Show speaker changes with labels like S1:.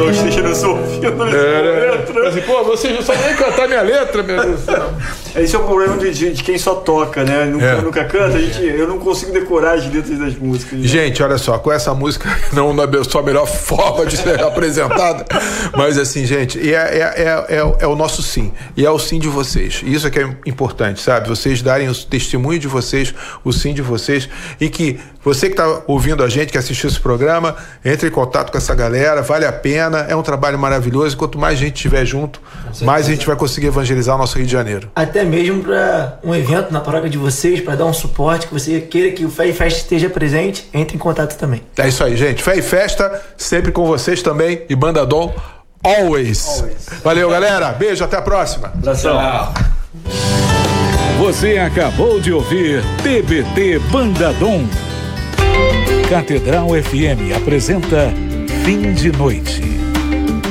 S1: Bandadão esteja nos ouvindo.
S2: Letra. Assim, pô, vocês não sabem nem cantar minha letra, meu Deus do céu.
S1: Esse é o problema de quem só toca, né? Nunca canta. Eu não consigo decorar as letras das músicas. Né?
S2: Gente, olha só, com essa música não é só a melhor forma de ser apresentada, mas assim, gente, é o nosso sim, e é o sim de vocês. Isso é que é importante, sabe? Vocês darem o testemunho de vocês, o sim de vocês, e que você que está ouvindo a gente, que assistiu esse programa, entre em contato com essa galera, vale a pena, é um trabalho maravilhoso, e quanto mais gente estiver junto, mais a gente vai conseguir evangelizar o nosso Rio de Janeiro.
S3: Até mesmo para um evento na paróquia de vocês, para dar um suporte, que você queira que o Fé e Festa esteja presente, entre em contato também.
S2: É isso aí, gente. Fé e Festa, sempre com vocês também, e Banda Dom, always. Valeu, galera. Beijo, até a próxima.
S1: Tchau.
S4: Você acabou de ouvir TBT Banda Dom. Catedral FM apresenta Fim de Noite.